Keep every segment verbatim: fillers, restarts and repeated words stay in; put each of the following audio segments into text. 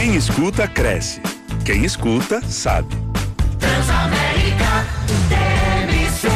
Quem escuta, cresce. Quem escuta, sabe. Transamérica T M C.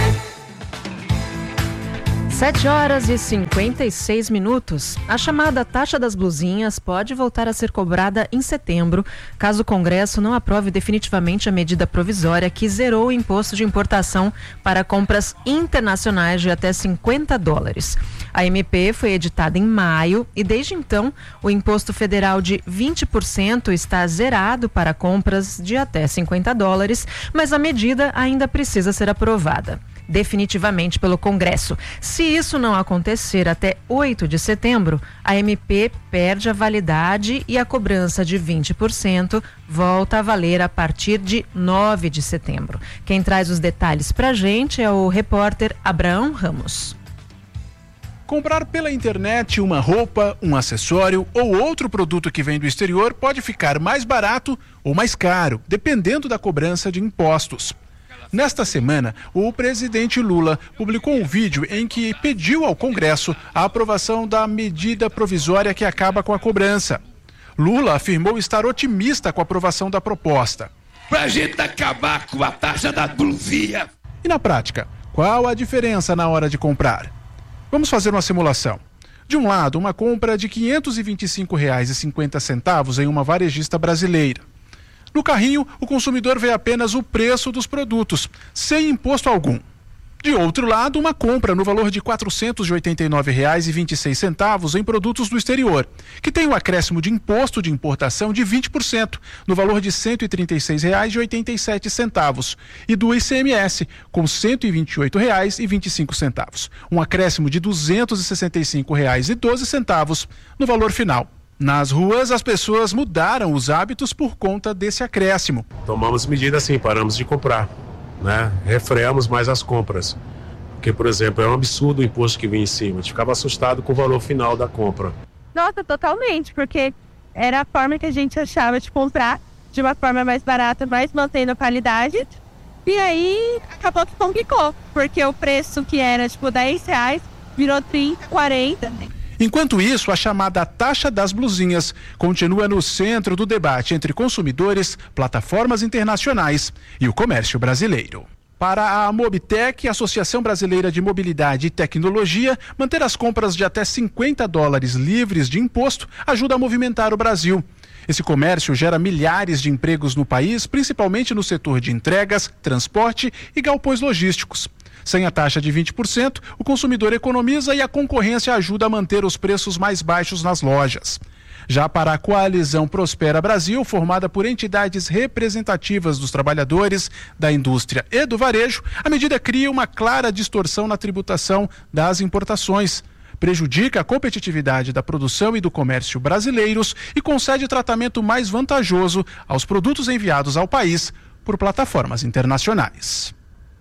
sete horas e cinquenta e seis minutos. A chamada taxa das blusinhas pode voltar a ser cobrada em setembro, caso o Congresso não aprove definitivamente a medida provisória que zerou o imposto de importação para compras internacionais de até cinquenta dólares. A M P foi editada em maio e, desde então, o imposto federal de vinte por cento está zerado para compras de até cinquenta dólares, mas a medida ainda precisa ser aprovada definitivamente pelo Congresso. Se isso não acontecer até oito de setembro, a M P perde a validade e a cobrança de vinte por cento volta a valer a partir de nove de setembro. Quem traz os detalhes pra gente é o repórter Abraão Ramos. Comprar pela internet uma roupa, um acessório ou outro produto que vem do exterior pode ficar mais barato ou mais caro, dependendo da cobrança de impostos. Nesta semana, o presidente Lula publicou um vídeo em que pediu ao Congresso a aprovação da medida provisória que acaba com a cobrança. Lula afirmou estar otimista com a aprovação da proposta. Pra gente acabar com a taxa da blusinha. E na prática, qual a diferença na hora de comprar? Vamos fazer uma simulação. De um lado, uma compra de quinhentos e vinte e cinco reais e cinquenta centavos em uma varejista brasileira. No carrinho, o consumidor vê apenas o preço dos produtos, sem imposto algum. De outro lado, uma compra no valor de quatrocentos e oitenta e nove reais e vinte e seis centavos em produtos do exterior, que tem o acréscimo de imposto de importação de vinte por cento, no valor de cento e trinta e seis reais e oitenta e sete centavos, e do I C M S, com cento e vinte e oito reais e vinte e cinco centavos, um acréscimo de duzentos e sessenta e cinco reais e doze centavos no valor final. Nas ruas, as pessoas mudaram os hábitos por conta desse acréscimo. Tomamos medidas sim, paramos de comprar, né? Refreamos mais as compras. Porque, por exemplo, é um absurdo o imposto que vinha em cima. A gente ficava assustado com o valor final da compra. Nossa, totalmente, porque era a forma que a gente achava de comprar, de uma forma mais barata, mas mantendo a qualidade. E aí, acabou que complicou, porque o preço que era, tipo, dez reais, virou trinta, quarenta. Enquanto isso, a chamada taxa das blusinhas continua no centro do debate entre consumidores, plataformas internacionais e o comércio brasileiro. Para a Mobitec, Associação Brasileira de Mobilidade e Tecnologia, manter as compras de até cinquenta dólares livres de imposto ajuda a movimentar o Brasil. Esse comércio gera milhares de empregos no país, principalmente no setor de entregas, transporte e galpões logísticos. Sem a taxa de vinte por cento, o consumidor economiza e a concorrência ajuda a manter os preços mais baixos nas lojas. Já para a Coalizão Prospera Brasil, formada por entidades representativas dos trabalhadores, da indústria e do varejo, a medida cria uma clara distorção na tributação das importações, prejudica a competitividade da produção e do comércio brasileiros e concede tratamento mais vantajoso aos produtos enviados ao país por plataformas internacionais.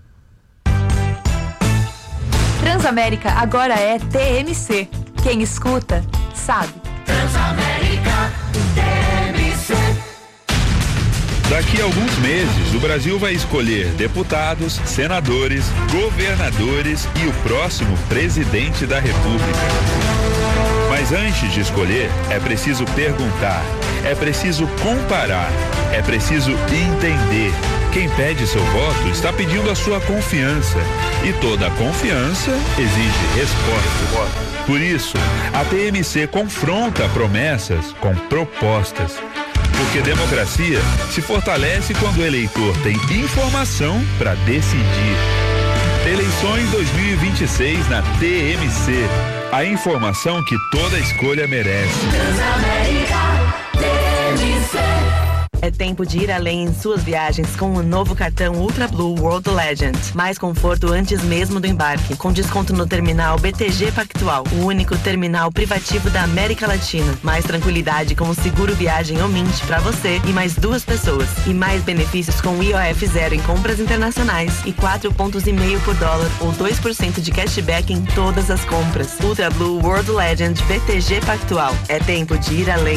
Transamérica agora é T M C. Quem escuta, sabe. Transamérica T M C. Daqui a alguns meses, o Brasil vai escolher deputados, senadores, governadores e o próximo presidente da República. Mas antes de escolher, é preciso perguntar, é preciso comparar, é preciso entender. Quem pede seu voto está pedindo a sua confiança. E toda confiança exige resposta. Por isso, a T M C confronta promessas com propostas. Porque democracia se fortalece quando o eleitor tem informação para decidir. Eleições dois mil e vinte e seis na T M C. A informação que toda escolha merece. Transamérica T M C. É tempo de ir além em suas viagens com o novo cartão Ultra Blue World Legend. Mais conforto antes mesmo do embarque, com desconto no terminal B T G Pactual, o único terminal privativo da América Latina. Mais tranquilidade com o seguro viagem Omint para você e mais duas pessoas. E mais benefícios com I O F zero em compras internacionais e quatro pontos e meio por dólar ou dois por cento de cashback em todas as compras. Ultra Blue World Legend B T G Pactual. É tempo de ir além.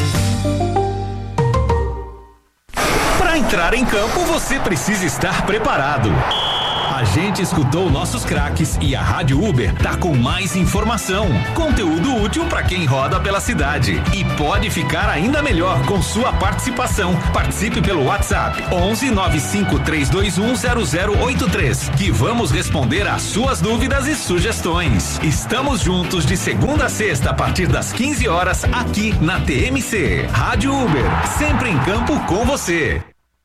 Para entrar em campo, você precisa estar preparado. A gente escutou nossos craques e a Rádio Uber tá com mais informação, conteúdo útil para quem roda pela cidade e pode ficar ainda melhor com sua participação. Participe pelo WhatsApp onze nove cinco três dois um zero zero oito três, que vamos responder às suas dúvidas e sugestões. Estamos juntos de segunda a sexta a partir das quinze horas aqui na T M C. Rádio Uber, sempre em campo com você.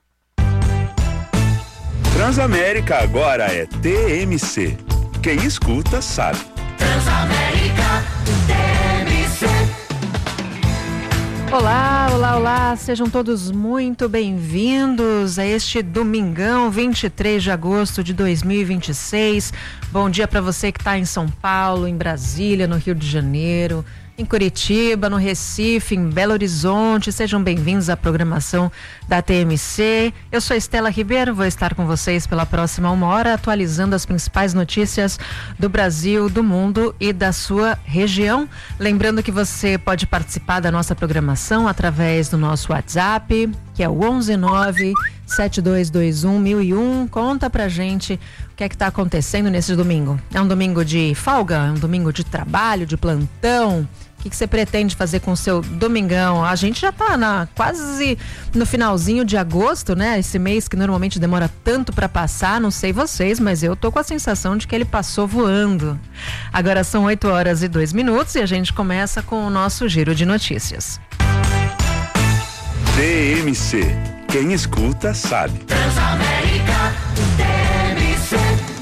Transamérica agora é T M C. Quem escuta sabe. Transamérica T M C. Olá, olá, olá, sejam todos muito bem-vindos a este domingão, vinte e três de agosto de dois mil e vinte e seis. Bom dia para você que está em São Paulo, em Brasília, no Rio de Janeiro, em Curitiba, no Recife, em Belo Horizonte. Sejam bem-vindos à programação da T M C. Eu sou Estela Ribeiro, vou estar com vocês pela próxima uma hora, atualizando as principais notícias do Brasil, do mundo e da sua região. Lembrando que você pode participar da nossa programação através do nosso WhatsApp, que é o onze nove sete dois dois um mil e um. Conta pra gente o que é que tá acontecendo nesse domingo. É um domingo de folga? É um domingo de trabalho, de plantão? O que, que você pretende fazer com o seu domingão? A gente já tá na, quase no finalzinho de agosto, né? Esse mês que normalmente demora tanto para passar, não sei vocês, mas eu tô com a sensação de que ele passou voando. Agora são oito horas e dois minutos e a gente começa com o nosso giro de notícias. T M C. Quem escuta sabe. Transamérica T M C.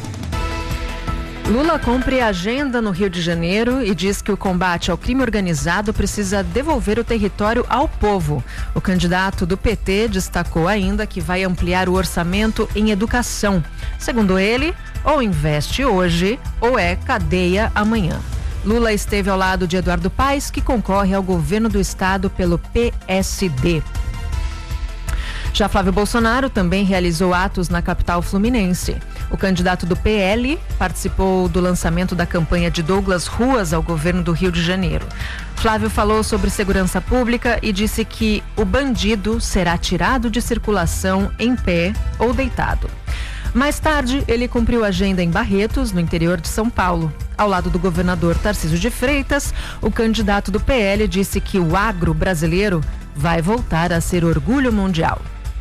Lula cumpre agenda no Rio de Janeiro e diz que o combate ao crime organizado precisa devolver o território ao povo. O candidato do P T destacou ainda que vai ampliar o orçamento em educação. Segundo ele, ou investe hoje ou é cadeia amanhã. Lula esteve ao lado de Eduardo Paes, que concorre ao governo do estado pelo P S D. Já Flávio Bolsonaro também realizou atos na capital fluminense. O candidato do P L participou do lançamento da campanha de Douglas Ruas ao governo do Rio de Janeiro. Flávio falou sobre segurança pública e disse que o bandido será tirado de circulação em pé ou deitado. Mais tarde, ele cumpriu agenda em Barretos, no interior de São Paulo. Ao lado do governador Tarcísio de Freitas, o candidato do P L disse que o agro brasileiro vai voltar a ser orgulho mundial.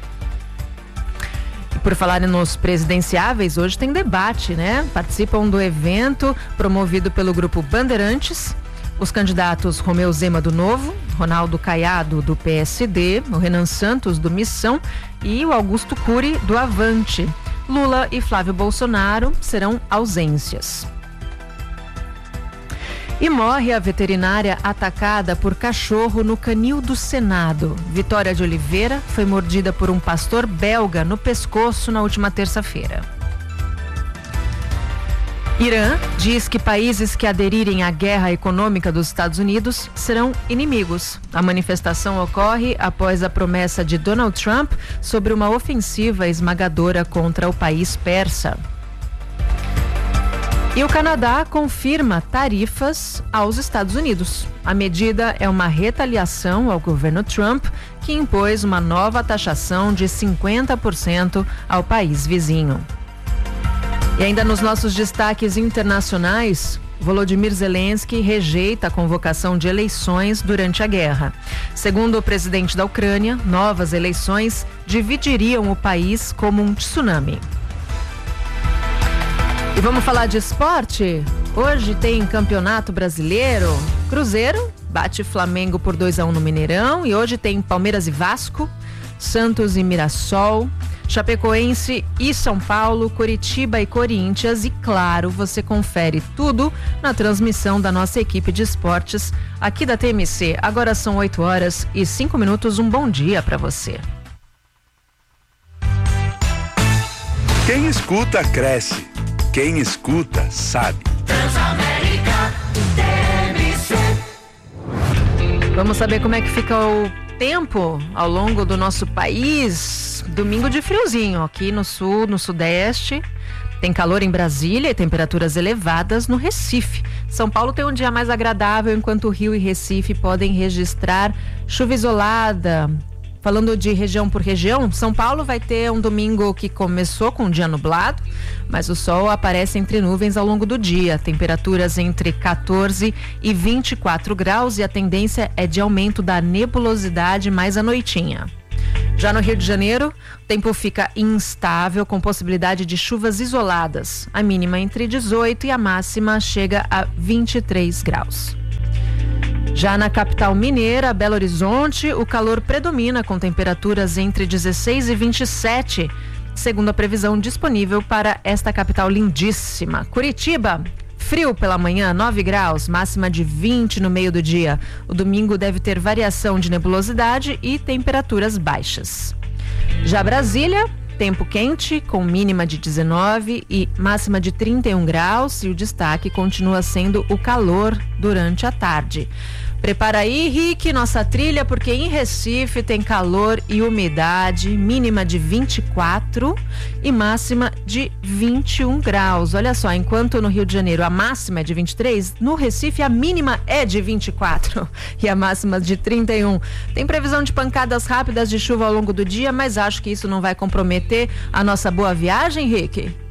Por falar nos presidenciáveis, hoje tem debate, né? Participam do evento promovido pelo Grupo Bandeirantes os candidatos Romeu Zema do Novo, Ronaldo Caiado do P S D, o Renan Santos do Missão e o Augusto Cury do Avante. Lula e Flávio Bolsonaro serão ausências. E morre a veterinária atacada por cachorro no canil do Senado. Vitória de Oliveira foi mordida por um pastor belga no pescoço na última terça-feira. Irã diz que países que aderirem à guerra econômica dos Estados Unidos serão inimigos. A manifestação ocorre após a promessa de Donald Trump sobre uma ofensiva esmagadora contra o país persa. E o Canadá confirma tarifas aos Estados Unidos. A medida é uma retaliação ao governo Trump, que impôs uma nova taxação de cinquenta por cento ao país vizinho. E ainda nos nossos destaques internacionais, Volodymyr Zelensky rejeita a convocação de eleições durante a guerra. Segundo o presidente da Ucrânia, novas eleições dividiriam o país como um tsunami. E vamos falar de esporte? Hoje tem Campeonato Brasileiro. Cruzeiro bate Flamengo por dois a um no Mineirão. E hoje tem Palmeiras e Vasco, Santos e Mirassol, Chapecoense e São Paulo, Curitiba e Corinthians. E claro, você confere tudo na transmissão da nossa equipe de esportes aqui da T M C. Agora são oito horas e cinco minutos. Um bom dia para você. Quem escuta, cresce. Quem escuta, sabe. Transamérica T M C. Vamos saber como é que fica o tempo ao longo do nosso país. Domingo de friozinho aqui no sul, no sudeste. Tem calor em Brasília e temperaturas elevadas no Recife. São Paulo tem um dia mais agradável, enquanto Rio e Recife podem registrar chuva isolada, Falando de região por região, São Paulo vai ter um domingo que começou com um dia nublado, mas o sol aparece entre nuvens ao longo do dia. Temperaturas entre quatorze e vinte e quatro graus e a tendência é de aumento da nebulosidade mais à noitinha. Já no Rio de Janeiro, o tempo fica instável com possibilidade de chuvas isoladas. A mínima entre dezoito e a máxima chega a vinte e três graus. Já na capital mineira, Belo Horizonte, o calor predomina com temperaturas entre dezesseis e vinte e sete, segundo a previsão disponível para esta capital lindíssima. Curitiba, frio pela manhã, nove graus, máxima de vinte no meio do dia. O domingo deve ter variação de nebulosidade e temperaturas baixas. Já Brasília, tempo quente, com mínima de dezenove e máxima de trinta e um graus, e o destaque continua sendo o calor durante a tarde. Prepara aí, Rick, nossa trilha, porque em Recife tem calor e umidade, mínima de vinte e quatro e máxima de vinte e um graus. Olha só, enquanto no Rio de Janeiro a máxima é de vinte e três, no Recife a mínima é de vinte e quatro e a máxima de trinta e um. Tem previsão de pancadas rápidas de chuva ao longo do dia, mas acho que isso não vai comprometer a nossa boa viagem, Rick?